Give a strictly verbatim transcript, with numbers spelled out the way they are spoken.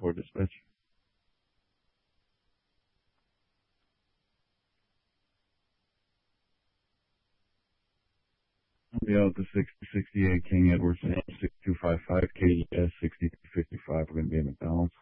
for dispatch. Yeah, the sixty sixty-eight King Edward six two five five K E S sixty-two fifty-five. We're going to be at McDonald's.